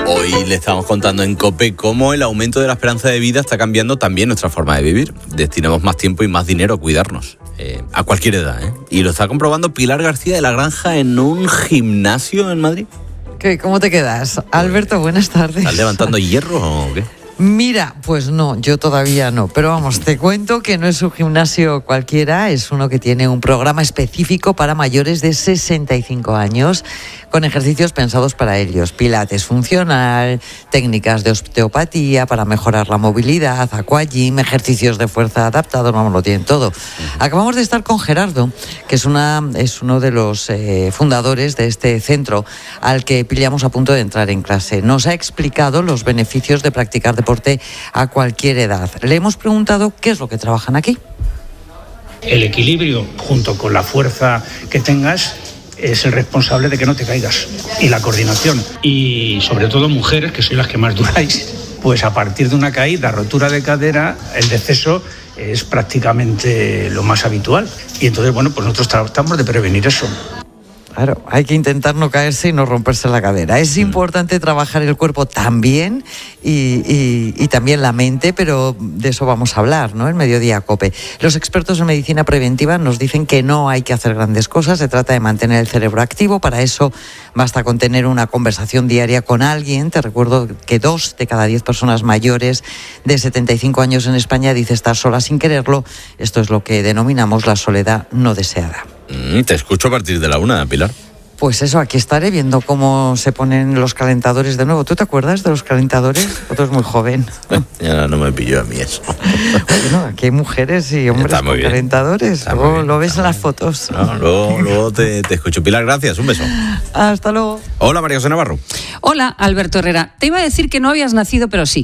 Hoy le estamos contando en COPE cómo el aumento de la esperanza de vida está cambiando también nuestra forma de vivir. Destinamos más tiempo y más dinero a cuidarnos, a cualquier edad, ¿eh? Y lo está comprobando Pilar García de la Granja en un gimnasio en Madrid. ¿Qué? ¿Cómo te quedas? Alberto, buenas tardes. ¿Estás levantando hierro o qué? Mira, pues no, yo todavía no, pero vamos, te cuento que no es un gimnasio cualquiera, es uno que tiene un programa específico para mayores de 65 años, con ejercicios pensados para ellos, pilates funcional, técnicas de osteopatía para mejorar la movilidad, aquagym, ejercicios de fuerza adaptados, vamos, lo tienen todo. Acabamos de estar con Gerardo, que es uno de los fundadores de este centro, al que pillamos a punto de entrar en clase. Nos ha explicado los beneficios de practicar deporte a cualquier edad. Le hemos preguntado qué es lo que trabajan aquí. El equilibrio, junto con la fuerza que tengas, es el responsable de que no te caigas. Y la coordinación. Y sobre todo mujeres, que sois las que más duráis, pues a partir de una caída, rotura de cadera, el deceso es prácticamente lo más habitual. Y entonces, bueno, pues nosotros tratamos de prevenir eso. Claro, hay que intentar no caerse y no romperse la cadera. Es importante trabajar el cuerpo también y también la mente, pero de eso vamos a hablar, ¿no? En Mediodía COPE. Los expertos en medicina preventiva nos dicen que no hay que hacer grandes cosas, se trata de mantener el cerebro activo. Para eso basta con tener una conversación diaria con alguien. Te recuerdo que 2 de cada 10 personas mayores de 75 años en España dice estar sola sin quererlo. Esto es lo que denominamos la soledad no deseada. Te escucho a partir de la 1, Pilar. Pues eso, aquí estaré viendo cómo se ponen los calentadores de nuevo. ¿Tú te acuerdas de los calentadores? Tú eres muy joven. Ya no me pilló a mí eso. Bueno, aquí hay mujeres y hombres con bien. Calentadores. Luego lo ves en las fotos. No, luego te escucho. Pilar, gracias. Un beso. Hasta luego. Hola, María José Navarro. Hola, Alberto Herrera. Te iba a decir que no habías nacido, pero sí.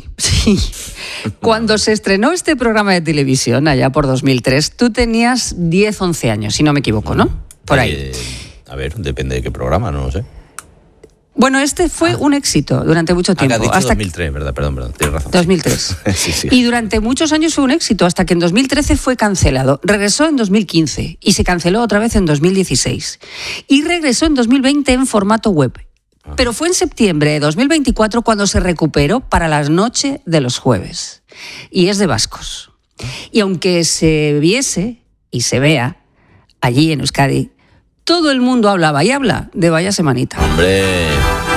Cuando se estrenó este programa de televisión, allá por 2003, tú tenías 10, 11 años, si no me equivoco, ¿no? Por ahí. A ver, depende de qué programa, no lo sé. Bueno, este fue un éxito durante mucho tiempo. Has dicho hasta 2003, ¿verdad? Perdón, tienes razón. 2003. Sí. Y durante muchos años fue un éxito, hasta que en 2013 fue cancelado. Regresó en 2015 y se canceló otra vez en 2016. Y regresó en 2020 en formato web. Pero fue en septiembre de 2024 cuando se recuperó para la noche de los jueves. Y es de vascos. Y aunque se viese y se vea allí en Euskadi, todo el mundo hablaba y habla de Vaya Semanita. ¡Hombre!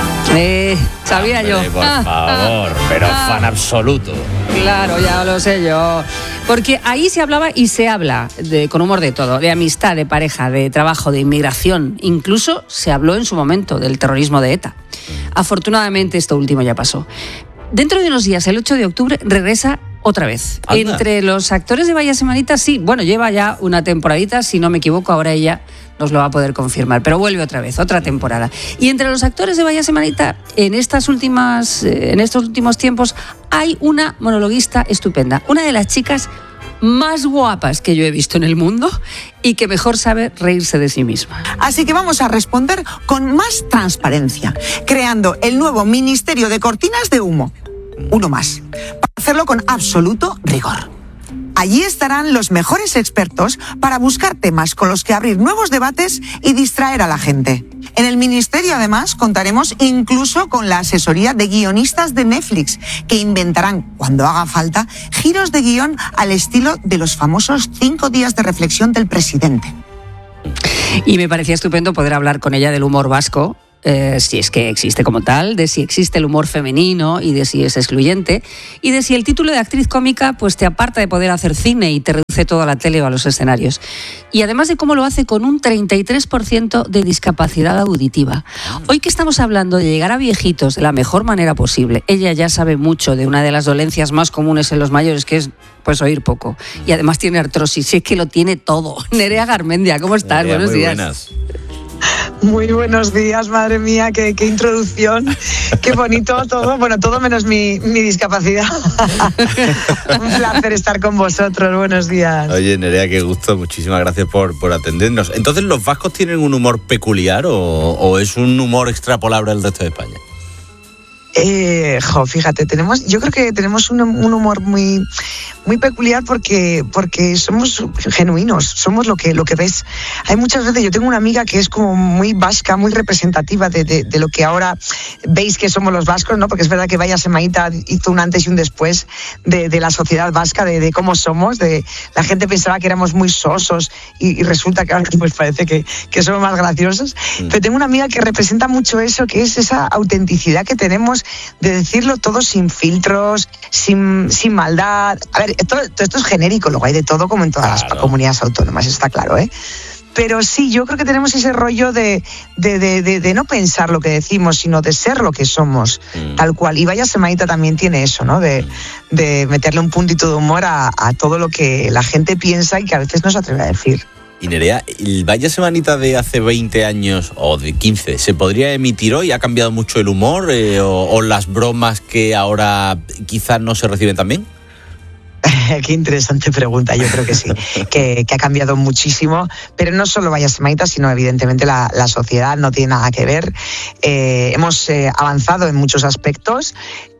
Sabía yo. Por favor, pero fan absoluto. Claro, ya lo sé yo. Porque ahí se hablaba y se habla, con humor de todo, de amistad, de pareja, de trabajo, de inmigración. Incluso se habló en su momento del terrorismo de ETA. Afortunadamente esto último ya pasó. Dentro de unos días, el 8 de octubre, regresa otra vez. Anda. Entre los actores de Vaya Semanita, sí, bueno, lleva ya una temporadita, si no me equivoco, ahora ella nos lo va a poder confirmar, pero vuelve otra vez, otra temporada. Y entre los actores de Vaya Semanita, en estos últimos tiempos, hay una monologuista estupenda, una de las chicas más guapas que yo he visto en el mundo y que mejor sabe reírse de sí misma. Así que vamos a responder con más transparencia, creando el nuevo Ministerio de Cortinas de Humo. Uno más, para hacerlo con absoluto rigor. Allí estarán los mejores expertos para buscar temas con los que abrir nuevos debates y distraer a la gente. En el ministerio, además, contaremos incluso con la asesoría de guionistas de Netflix, que inventarán, cuando haga falta, giros de guión al estilo de los famosos 5 días de reflexión del presidente. Y me parecía estupendo poder hablar con ella del humor vasco, si es que existe como tal, de si existe el humor femenino y de si es excluyente, y de si el título de actriz cómica pues te aparta de poder hacer cine y te reduce todo a la tele o a los escenarios. Y además de cómo lo hace con un 33% de discapacidad auditiva. Hoy que estamos hablando de llegar a viejitos de la mejor manera posible, ella ya sabe mucho de una de las dolencias más comunes en los mayores, que es pues oír poco. Y además tiene artrosis, es que lo tiene todo. Nerea Garmendia, ¿cómo estás? Nerea, buenos días. Buenas. Muy buenos días, madre mía, qué introducción, qué bonito todo, bueno, todo menos mi discapacidad. Un placer estar con vosotros, buenos días. Oye, Nerea, qué gusto, muchísimas gracias por atendernos. Entonces, ¿los vascos tienen un humor peculiar o es un humor extrapolable al resto de España? Fíjate, yo creo que tenemos un humor muy, muy peculiar porque somos genuinos, somos lo que ves. Hay muchas veces, yo tengo una amiga que es como muy vasca, muy representativa de lo que ahora veis que somos los vascos, ¿no? Porque es verdad que Vaya Semaíta hizo un antes y un después de la sociedad vasca, de cómo somos. La gente pensaba que éramos muy sosos y resulta que ahora pues parece que somos más graciosos. Pero tengo una amiga que representa mucho eso, que es esa autenticidad que tenemos de decirlo todo sin filtros, sin maldad. A ver, todo esto es genérico, luego hay de todo como en todas las comunidades autónomas, está claro, ¿eh? Pero sí, yo creo que tenemos ese rollo de no pensar lo que decimos, sino de ser lo que somos, tal cual. Y Vaya Semaíta también tiene eso, ¿no? De meterle un puntito de humor a todo lo que la gente piensa y que a veces no se atreve a decir. Y Nerea, el Vaya Semanita de hace 20 años o de 15, ¿se podría emitir hoy? ¿Ha cambiado mucho el humor o las bromas que ahora quizás no se reciben tan bien? Qué interesante pregunta, yo creo que sí, que ha cambiado muchísimo, pero no solo Vaya Semaíta, sino evidentemente la sociedad no tiene nada que ver. Hemos avanzado en muchos aspectos,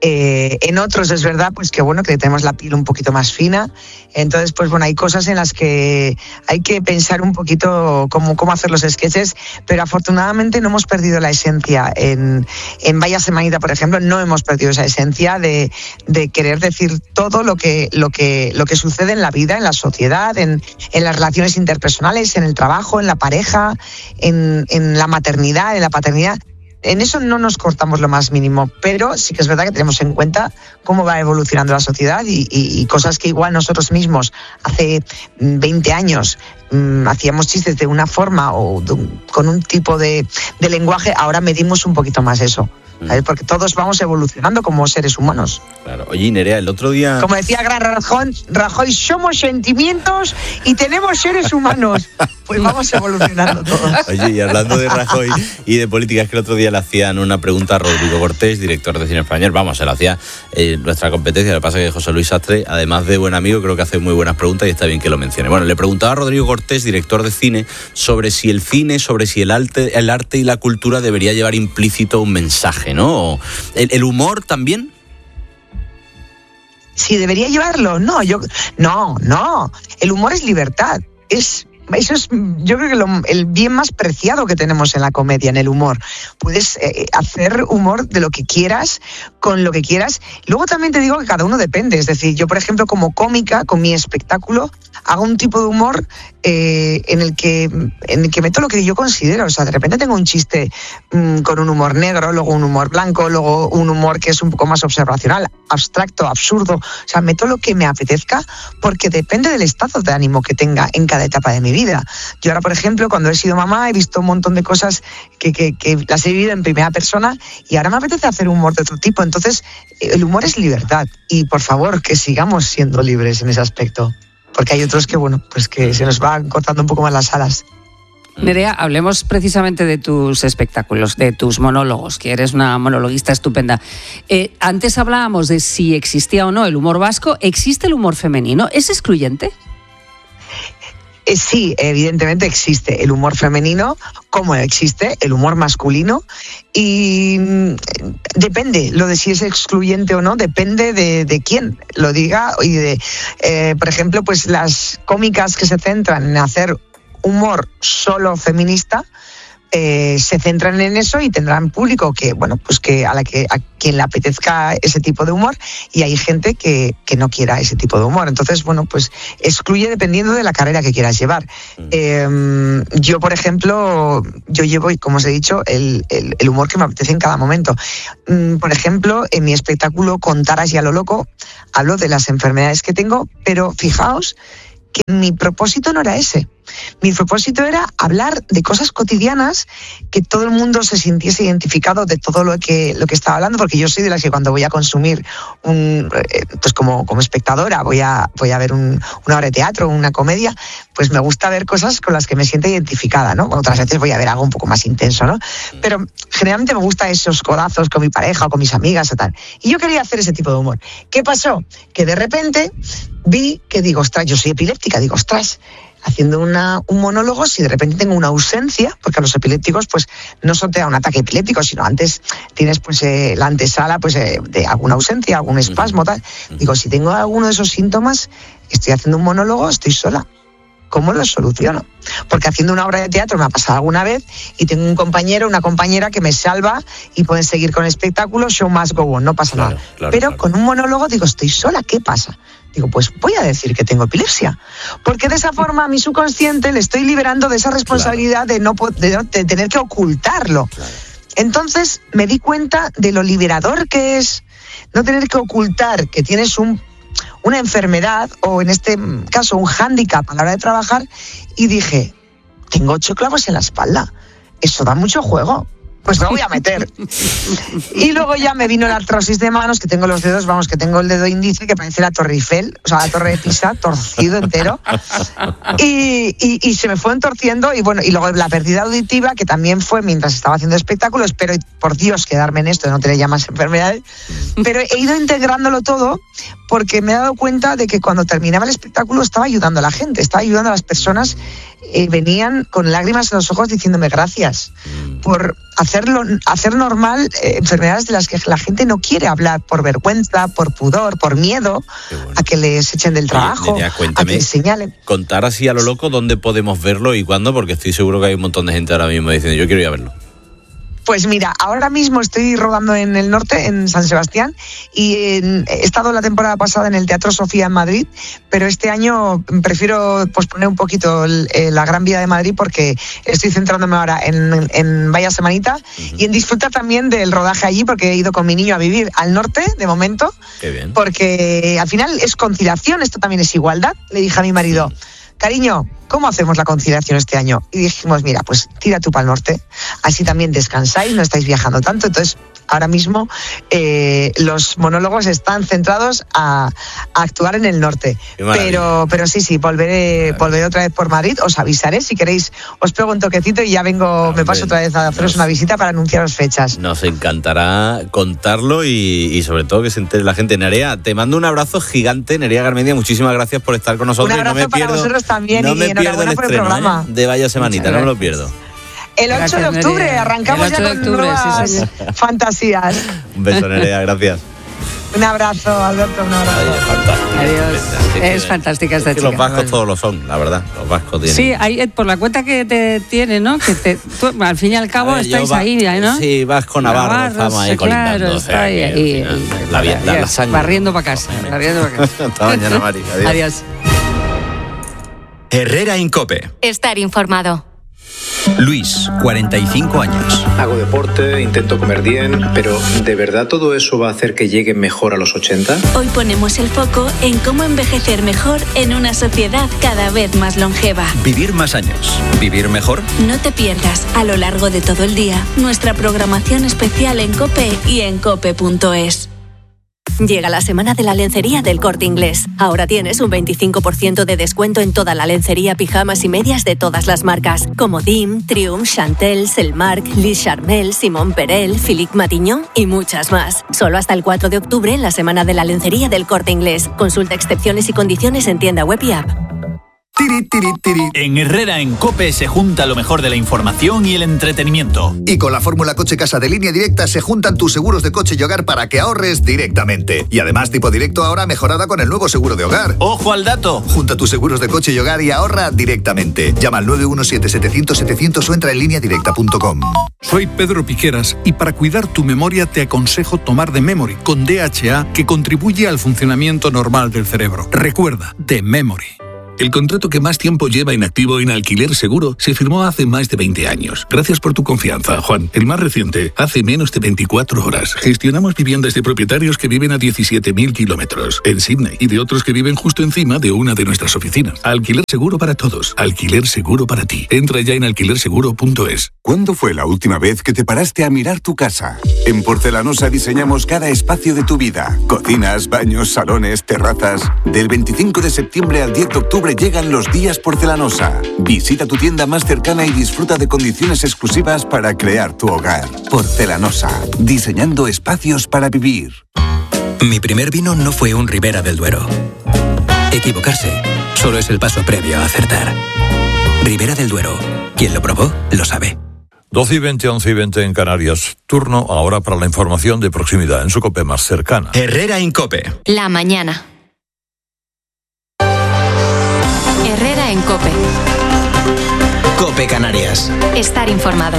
en otros es verdad pues que bueno, que tenemos la piel un poquito más fina, entonces pues bueno, hay cosas en las que hay que pensar un poquito cómo hacer los sketches, pero afortunadamente no hemos perdido la esencia. En Vaya Semaíta, por ejemplo, no hemos perdido esa esencia de querer decir todo lo que sucede en la vida, en la sociedad, en las relaciones interpersonales, en el trabajo, en la pareja, en la maternidad, en la paternidad. En eso no nos cortamos lo más mínimo, pero sí que es verdad que tenemos en cuenta cómo va evolucionando la sociedad y cosas que igual nosotros mismos hace 20 años hacíamos chistes de una forma o con un tipo de lenguaje, ahora medimos un poquito más eso. ¿Sabes? Porque todos vamos evolucionando como seres humanos. Claro. Oye, Nerea, el otro día... Como decía Gran Rajoy, somos sentimientos y tenemos seres humanos. Pues vamos evolucionando todos. Oye, y hablando de Rajoy y de política, es que el otro día le hacían una pregunta a Rodrigo Cortés, director de Cine Español. Vamos, se lo hacía nuestra competencia. Lo que pasa es que José Luis Sastre, además de buen amigo, creo que hace muy buenas preguntas y está bien que lo mencione. Bueno, le preguntaba a Rodrigo Cortés, director de cine, sobre si el cine, sobre si el arte y la cultura debería llevar implícito un mensaje, ¿no? ¿El humor también? Sí, debería llevarlo. No. El humor es libertad. Eso es, yo creo que el bien más preciado que tenemos en la comedia, en el humor. Puedes hacer humor de lo que quieras, con lo que quieras. Luego también te digo que cada uno depende. Es decir, yo, por ejemplo, como cómica, con mi espectáculo, hago un tipo de humor en el que meto lo que yo considero. O sea, de repente tengo un chiste con un humor negro, luego un humor blanco, luego un humor que es un poco más observacional, abstracto, absurdo. O sea, meto lo que me apetezca porque depende del estado de ánimo que tenga en cada etapa de mi vida. Yo ahora, por ejemplo, cuando he sido mamá, he visto un montón de cosas que las he vivido en primera persona y ahora me apetece hacer humor de otro tipo. Entonces, el humor es libertad y, por favor, que sigamos siendo libres en ese aspecto. Porque hay otros que, bueno, pues que se nos van cortando un poco más las alas. Nerea, hablemos precisamente de tus espectáculos, de tus monólogos, que eres una monologuista estupenda. Antes hablábamos de si existía o no el humor vasco. ¿Existe el humor femenino? ¿Es excluyente? Sí, evidentemente existe el humor femenino, como existe el humor masculino, y depende, lo de si es excluyente o no, depende de quién lo diga. Y por ejemplo, pues las cómicas que se centran en hacer humor solo feminista, se centran en eso y tendrán público que, bueno, pues que a quien le apetezca ese tipo de humor, y hay gente que no quiera ese tipo de humor. Entonces, bueno, pues excluye dependiendo de la carrera que quieras llevar. Yo, por ejemplo, yo llevo, como os he dicho, el humor que me apetece en cada momento. Por ejemplo, en mi espectáculo Con Taras y a lo loco hablo de las enfermedades que tengo, pero fijaos que mi propósito no era ese. Mi propósito era hablar de cosas cotidianas, que todo el mundo se sintiese identificado de todo lo que estaba hablando, porque yo soy de las que cuando voy a consumir pues como espectadora, voy a ver una obra de teatro, una comedia, pues me gusta ver cosas con las que me siento identificada, ¿no? Otras veces voy a ver algo un poco más intenso, ¿no? Pero generalmente me gustan esos codazos con mi pareja o con mis amigas o tal. Y yo quería hacer ese tipo de humor. ¿Qué pasó? Que de repente vi que digo, ostras, yo soy epiléptica, digo, ostras, haciendo un monólogo, si de repente tengo una ausencia, porque a los epilépticos pues no solo te da un ataque epiléptico, sino antes tienes pues la antesala pues de alguna ausencia, algún espasmo, tal. Digo, si tengo alguno de esos síntomas, estoy haciendo un monólogo, estoy sola. ¿Cómo lo soluciono? Porque haciendo una obra de teatro me ha pasado alguna vez y tengo un compañero, una compañera que me salva y pueden seguir con el espectáculo, show must go on, no pasa nada. Pero con un monólogo digo, estoy sola, ¿qué pasa? Digo, pues voy a decir que tengo epilepsia. Porque de esa forma a mi subconsciente le estoy liberando de esa responsabilidad de tener que ocultarlo. Entonces me di cuenta de lo liberador que es no tener que ocultar que tienes una enfermedad o en este caso un hándicap a la hora de trabajar, y dije, tengo 8 clavos en la espalda, eso da mucho juego, pues me voy a meter. Y luego ya me vino la artrosis de manos, que tengo los dedos, que tengo el dedo índice que parece la Torre Eiffel, o sea, la Torre de Pisa, torcido entero, y se me fue entorciendo, y bueno, y luego la pérdida auditiva, que también fue mientras estaba haciendo espectáculos. Espero, por Dios, quedarme en esto, no tener ya más enfermedades, pero he ido integrándolo todo, porque me he dado cuenta de que cuando terminaba el espectáculo estaba ayudando a la gente, estaba ayudando a las personas, venían con lágrimas en los ojos diciéndome gracias por hacer normal enfermedades de las que la gente no quiere hablar, por vergüenza, por pudor, por miedo a que les echen del trabajo, Nerea, a que les señalen. Contar así a lo loco dónde podemos verlo y cuándo, porque estoy seguro que hay un montón de gente ahora mismo diciendo, yo quiero ir a verlo. Pues mira, ahora mismo estoy rodando en el norte, en San Sebastián, y he estado la temporada pasada en el Teatro Sofía en Madrid, pero este año prefiero posponer un poquito la Gran Vía de Madrid, porque estoy centrándome ahora en vaya semanita y en disfrutar también del rodaje allí, porque he ido con mi niño a vivir al norte de momento. Qué bien. Porque al final es conciliación, esto también es igualdad. Le dije a mi marido, cariño, ¿cómo hacemos la conciliación este año? Y dijimos, mira, pues tira tú para el norte, así también descansáis, no estáis viajando tanto. Entonces, ahora mismo los monólogos están centrados a actuar en el norte. Pero sí, volveré otra vez por Madrid, os avisaré, si queréis, os pego un toquecito y ya vengo, me paso otra vez a haceros una visita para anunciaros fechas. Nos encantará contarlo y sobre todo que se entere la gente. Nerea, te mando un abrazo gigante, Nerea Garmendia, muchísimas gracias por estar con nosotros. Un abrazo para vosotros también, y enhorabuena por el programa. De Vaya Semanita, no me lo pierdo. El 8 de octubre, arrancamos ya con nuevas fantasías. Un beso, Nerea, gracias. Un abrazo, Alberto, un abrazo. Ay, es fantástico. Adiós. Es fantástica esta chica. Los vascos todos lo son, la verdad. Los vascos tienen. Sí, hay, por la cuenta que te tiene, ¿no? Que tú, al fin y al cabo estáis ahí, ¿no? Sí, vasco, navarro, estamos ahí colindando. Claro, está ahí. La sangre. Barriendo para casa. Hasta mañana, Mari. Adiós. Herrera Incope. Estar informado. Luis, 45 años. Hago deporte, intento comer bien, pero ¿de verdad todo eso va a hacer que llegue mejor a los 80? Hoy ponemos el foco en cómo envejecer mejor en una sociedad cada vez más longeva. Vivir más años. ¿Vivir mejor? No te pierdas, a lo largo de todo el día, nuestra programación especial en COPE y en cope.es. Llega la semana de la lencería del Corte Inglés. Ahora tienes un 25% de descuento en toda la lencería, pijamas y medias de todas las marcas, como Dim, Triumph, Chantel, Selmark, Lis Charmel, Simone Perel, Philippe Matignon y muchas más. Solo hasta el 4 de octubre en la semana de la lencería del Corte Inglés. Consulta excepciones y condiciones en tienda web y app. En Herrera en COPE se junta lo mejor de la información y el entretenimiento. Y con la fórmula Coche Casa de Línea Directa se juntan tus seguros de coche y hogar para que ahorres directamente. Y además tipo directo ahora mejorada con el nuevo seguro de hogar. ¡Ojo al dato! Junta tus seguros de coche y hogar y ahorra directamente. Llama al 917-700-700 o entra en lineadirecta.com. Soy Pedro Piqueras y para cuidar tu memoria te aconsejo tomar The Memory con DHA, que contribuye al funcionamiento normal del cerebro. Recuerda, The Memory. El contrato que más tiempo lleva inactivo en Alquiler Seguro se firmó hace más de 20 años. Gracias por tu confianza, Juan. El más reciente, hace menos de 24 horas. Gestionamos viviendas de propietarios que viven a 17.000 kilómetros en Sydney y de otros que viven justo encima de una de nuestras oficinas. Alquiler Seguro para todos. Alquiler Seguro para ti. Entra ya en alquilerseguro.es. ¿Cuándo fue la última vez que te paraste a mirar tu casa? En Porcelanosa diseñamos cada espacio de tu vida. Cocinas, baños, salones, terrazas. Del 25 de septiembre al 10 de octubre llegan los días Porcelanosa. Visita tu tienda más cercana y disfruta de condiciones exclusivas para crear tu hogar. Porcelanosa, diseñando espacios para vivir. Mi primer vino no fue un Ribera del Duero. Equivocarse solo es el paso previo a acertar. Ribera del Duero. Quien lo probó, lo sabe. 12:20, 11:20 en Canarias. Turno ahora para la información de proximidad en su COPE más cercana. Herrera en COPE. La mañana. Herrera en COPE. COPE Canarias. Estar informado.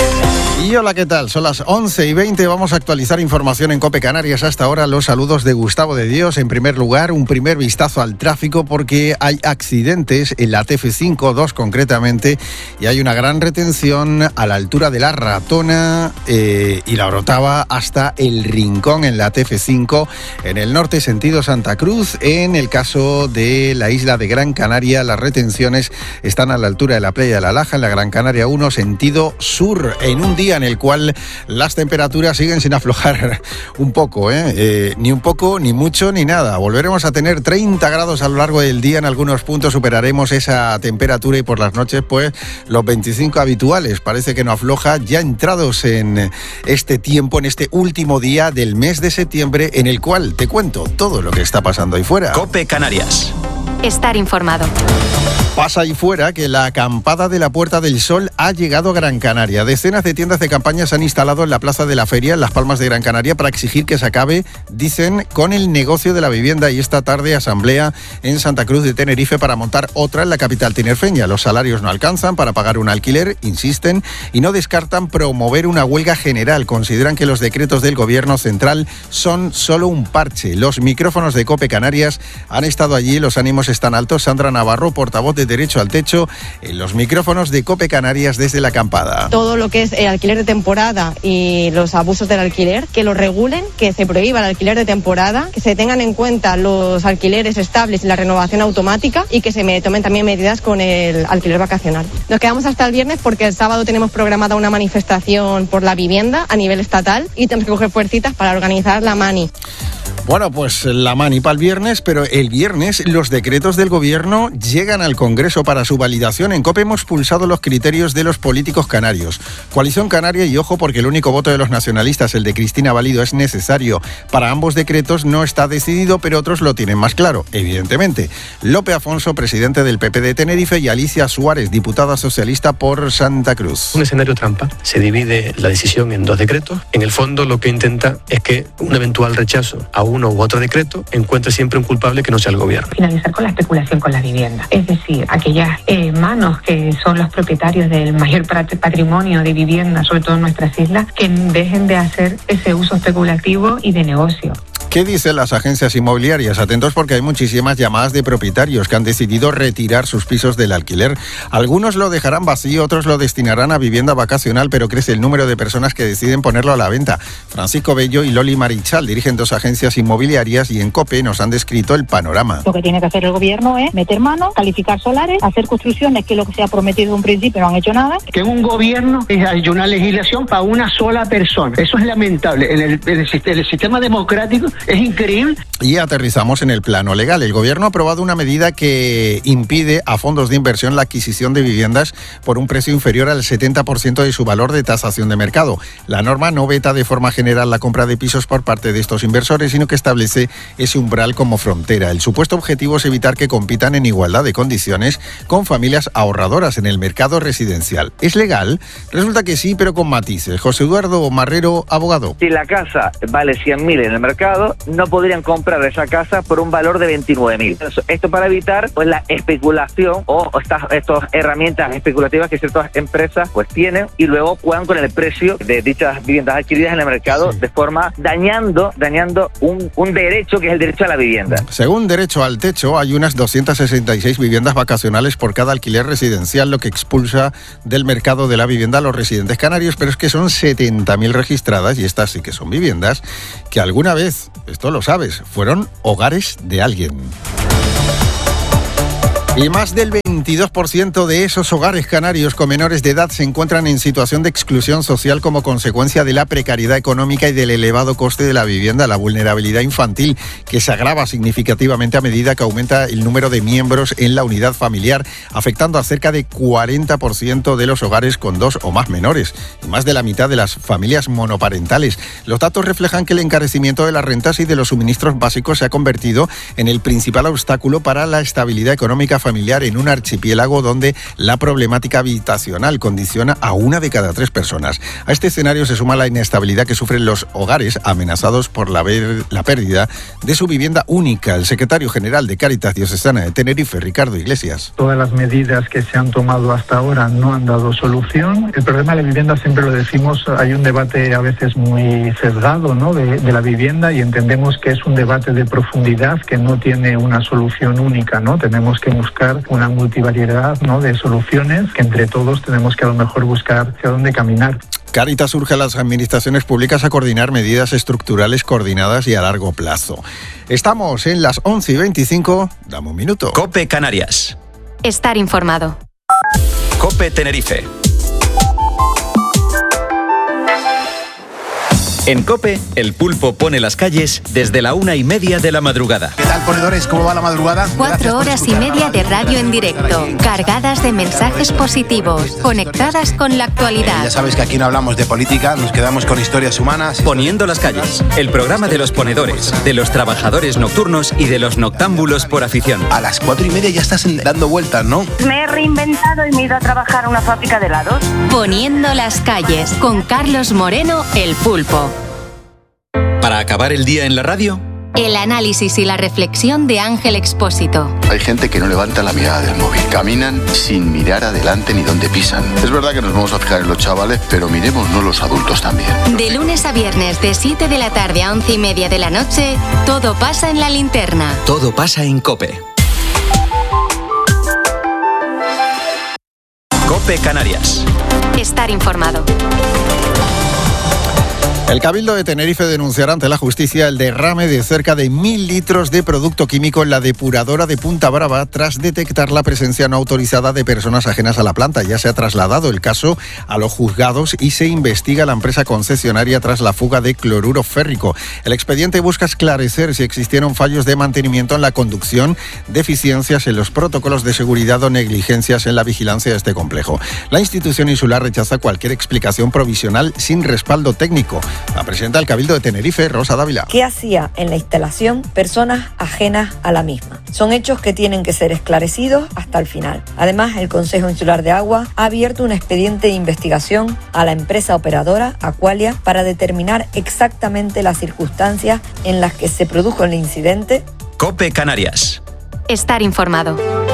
Y hola, ¿qué tal? Son las 11:20, vamos a actualizar información en COPE Canarias. Hasta ahora los saludos de Gustavo de Dios. En primer lugar, un primer vistazo al tráfico porque hay accidentes en la TF5, 2 concretamente, y hay una gran retención a la altura de La Ratona y la Orotava hasta El Rincón en la TF5. En el norte, sentido Santa Cruz. En el caso de la isla de Gran Canaria, las retenciones están a la altura de la playa de La Laja, en la Gran Canaria 1, sentido sur, en un día en el cual las temperaturas siguen sin aflojar un poco, ni un poco, ni mucho, ni nada. Volveremos a tener 30 grados a lo largo del día, en algunos puntos superaremos esa temperatura y por las noches pues los 25 habituales. Parece que no afloja, ya entrados en este tiempo, en este último día del mes de septiembre, en el cual te cuento todo lo que está pasando ahí fuera. COPE Canarias. Estar informado. Pasa ahí fuera que la acampada de la Puerta del Sol ha llegado a Gran Canaria. Decenas de tiendas de campaña se han instalado en la Plaza de la Feria, en Las Palmas de Gran Canaria, para exigir que se acabe, dicen, con el negocio de la vivienda. Y esta tarde asamblea en Santa Cruz de Tenerife para montar otra en la capital tinerfeña. Los salarios no alcanzan para pagar un alquiler, insisten, y no descartan promover una huelga general. Consideran que los decretos del gobierno central son solo un parche. Los micrófonos de COPE Canarias han estado allí, los ánimos están altos. Sandra Navarro, portavoz de Derecho al Techo, en los micrófonos de COPE Canarias desde la acampada. Todo lo que es el alquiler de temporada y los abusos del alquiler, que lo regulen, que se prohíba el alquiler de temporada, que se tengan en cuenta los alquileres estables y la renovación automática y que se tomen también medidas con el alquiler vacacional. Nos quedamos hasta el viernes porque el sábado tenemos programada una manifestación por la vivienda a nivel estatal y tenemos que coger fuercitas para organizar la mani. Bueno, pues la mani para el viernes, pero el viernes los decretos del gobierno llegan al Congreso para su validación. En COPE hemos pulsado los criterios de los políticos canarios. Coalición Canaria, y ojo porque el único voto de los nacionalistas, el de Cristina Valido, es necesario para ambos decretos, no está decidido, pero otros lo tienen más claro, evidentemente. Lope Afonso, presidente del PP de Tenerife, y Alicia Suárez, diputada socialista por Santa Cruz. Un escenario trampa. Se divide la decisión en 2 decretos. En el fondo lo que intenta es que un eventual rechazo a uno u otro decreto encuentre siempre un culpable que no sea el gobierno. Finalizar con la especulación con la vivienda, es decir, aquellas manos que son los propietarios del mayor patrimonio de vivienda, sobre todo en nuestras islas, que dejen de hacer ese uso especulativo y de negocio. ¿Qué dicen las agencias inmobiliarias? Atentos porque hay muchísimas llamadas de propietarios que han decidido retirar sus pisos del alquiler. Algunos lo dejarán vacío, otros lo destinarán a vivienda vacacional, pero crece el número de personas que deciden ponerlo a la venta. Francisco Bello y Loli Marichal dirigen 2 agencias inmobiliarias y en COPE nos han descrito el panorama. Lo que tiene que hacer el gobierno es meter mano, calificar solares, hacer construcciones, que es lo que se ha prometido en un principio, no han hecho nada. Que un gobierno hay una legislación para una sola persona. Eso es lamentable. En el sistema democrático es increíble. Y aterrizamos en el plano legal. El gobierno ha aprobado una medida que impide a fondos de inversión la adquisición de viviendas por un precio inferior al 70% de su valor de tasación de mercado. La norma no veta de forma general la compra de pisos por parte de estos inversores, sino que establece ese umbral como frontera. El supuesto objetivo es evitar que compitan en igualdad de condiciones con familias ahorradoras en el mercado residencial. ¿Es legal? Resulta que sí, pero con matices. José Eduardo Marrero, abogado. Si la casa vale 100.000 en el mercado, no podrían comprar esa casa por un valor de 29.000. Esto para evitar pues la especulación o estas herramientas especulativas que ciertas empresas pues tienen y luego juegan con el precio de dichas viviendas adquiridas en el mercado, sí, de forma dañando un derecho que es el derecho a la vivienda. Según Derecho al Techo, hay unas 266 viviendas vacacionales por cada alquiler residencial, lo que expulsa del mercado de la vivienda a los residentes canarios, pero es que son 70.000 registradas y estas sí que son viviendas que alguna vez, esto lo sabes, fueron hogares de alguien. Y más del 22% de esos hogares canarios con menores de edad se encuentran en situación de exclusión social como consecuencia de la precariedad económica y del elevado coste de la vivienda, la vulnerabilidad infantil, que se agrava significativamente a medida que aumenta el número de miembros en la unidad familiar, afectando a cerca de 40% de los hogares con 2 o más menores y más de la mitad de las familias monoparentales. Los datos reflejan que el encarecimiento de las rentas y de los suministros básicos se ha convertido en el principal obstáculo para la estabilidad económica familiar en un archipiélago donde la problemática habitacional condiciona a 1 de cada 3 personas. A este escenario se suma la inestabilidad que sufren los hogares amenazados por la pérdida de su vivienda única. El secretario general de Cáritas Diocesana de Tenerife, Ricardo Iglesias. Todas las medidas que se han tomado hasta ahora no han dado solución. El problema de la vivienda, siempre lo decimos, hay un debate a veces muy sesgado, ¿no?, de la vivienda, y entendemos que es un debate de profundidad que no tiene una solución única, ¿no? Tenemos que buscar una multivariedad, ¿no?, de soluciones que entre todos tenemos que a lo mejor buscar hacia dónde caminar. Cáritas urge a las administraciones públicas a coordinar medidas estructurales coordinadas y a largo plazo. Estamos en las 11:25, dame un minuto. COPE Canarias. Estar informado. COPE Tenerife. En COPE, el pulpo pone las calles desde la 1:30 de la madrugada. ¿Qué tal, ponedores? ¿Cómo va la madrugada? 4 horas y media de radio en directo, cargadas de mensajes positivos, conectadas con la actualidad. Ya sabes que aquí no hablamos de política, nos quedamos con historias humanas. Poniendo las calles, el programa de los ponedores, de los trabajadores nocturnos y de los noctámbulos por afición. A las 4:30 ya estás dando vueltas, ¿no? Me he reinventado y me he ido a trabajar a una fábrica de helados. Poniendo las calles, con Carlos Moreno, el pulpo. Para acabar el día en la radio, el análisis y la reflexión de Ángel Expósito. Hay gente que no levanta la mirada del móvil. Caminan sin mirar adelante ni dónde pisan. Es verdad que nos vamos a fijar en los chavales, pero miremosnos los adultos también. De lunes a viernes, de 7 de la tarde a 11:30 de la noche, todo pasa en la linterna. Todo pasa en COPE. COPE Canarias. Estar informado. El Cabildo de Tenerife denunciará ante la justicia el derrame de cerca de 1.000 litros de producto químico en la depuradora de Punta Brava tras detectar la presencia no autorizada de personas ajenas a la planta. Ya se ha trasladado el caso a los juzgados y se investiga la empresa concesionaria tras la fuga de cloruro férrico. El expediente busca esclarecer si existieron fallos de mantenimiento en la conducción, deficiencias en los protocolos de seguridad o negligencias en la vigilancia de este complejo. La institución insular rechaza cualquier explicación provisional sin respaldo técnico. La presidenta del Cabildo de Tenerife, Rosa Dávila. ¿Qué hacía en la instalación personas ajenas a la misma? Son hechos que tienen que ser esclarecidos hasta el final. Además, el Consejo Insular de Agua ha abierto un expediente de investigación a la empresa operadora, Aqualia, para determinar exactamente las circunstancias en las que se produjo el incidente. COPE Canarias. Estar informado.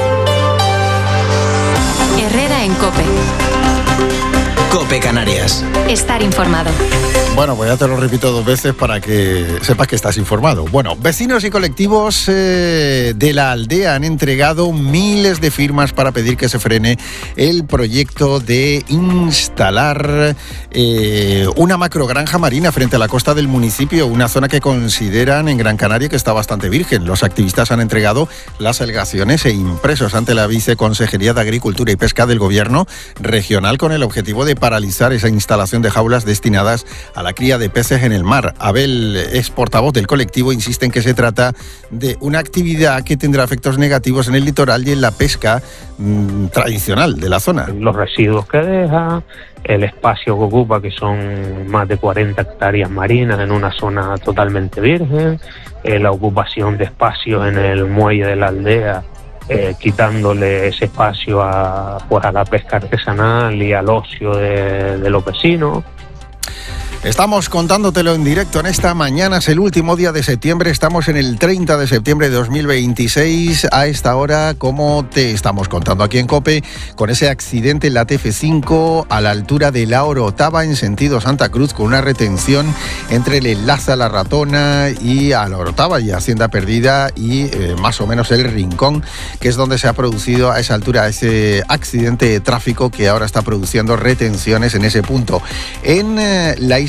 Herrera en COPE. COPE Canarias. Estar informado. Bueno, pues ya te lo repito 2 veces para que sepas que estás informado. Bueno, vecinos y colectivos de la aldea han entregado miles de firmas para pedir que se frene el proyecto de instalar una macrogranja marina frente a la costa del municipio, una zona que consideran en Gran Canaria que está bastante virgen. Los activistas han entregado las alegaciones e impresos ante la Viceconsejería de Agricultura y Pesca del Gobierno regional con el objetivo de paralizar esa instalación de jaulas destinadas a la cría de peces en el mar. Abel es portavoz del colectivo, insiste en que se trata de una actividad que tendrá efectos negativos en el litoral y en la pesca tradicional de la zona. Los residuos que deja, el espacio que ocupa, que son más de 40 hectáreas marinas en una zona totalmente virgen, la ocupación de espacios en el muelle de la aldea, quitándole ese espacio a la pesca artesanal y al ocio de los vecinos. Estamos contándotelo en directo en esta mañana, es el último día de septiembre, estamos en el 30 de septiembre de 2026, a esta hora, como te estamos contando aquí en COPE, con ese accidente en la TF5 a la altura de la Orotava en sentido Santa Cruz, con una retención entre el enlace a la Ratona y a la Orotava y Hacienda Perdida y más o menos el Rincón, que es donde se ha producido a esa altura ese accidente de tráfico que ahora está produciendo retenciones en ese punto. En la isla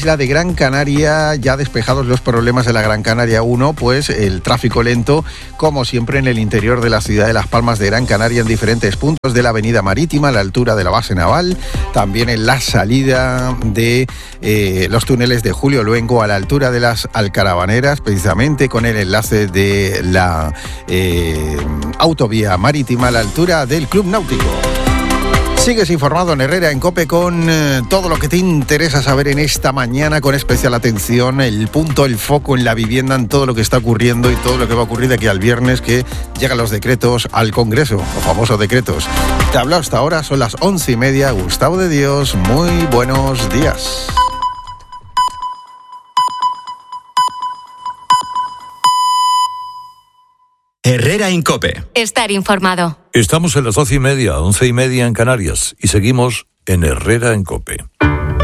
isla de Gran Canaria, ya despejados los problemas de la Gran Canaria 1, pues el tráfico lento, como siempre, en el interior de la ciudad de Las Palmas de Gran Canaria, en diferentes puntos de la avenida marítima, a la altura de la base naval, también en la salida de los túneles de Julio Luengo, a la altura de las Alcarabaneras, precisamente con el enlace de la autovía marítima, a la altura del Club Náutico. Sigues informado en Herrera en COPE con todo lo que te interesa saber en esta mañana, con especial atención, el punto, el foco en la vivienda, en todo lo que está ocurriendo y todo lo que va a ocurrir de aquí al viernes, que llegan los decretos al Congreso, los famosos decretos. Te hablo hasta ahora, son las 11:30. Gustavo de Dios, muy buenos días. Herrera en COPE. Estar informado. Estamos en las 12:30, 11:30 en Canarias y seguimos en Herrera en COPE.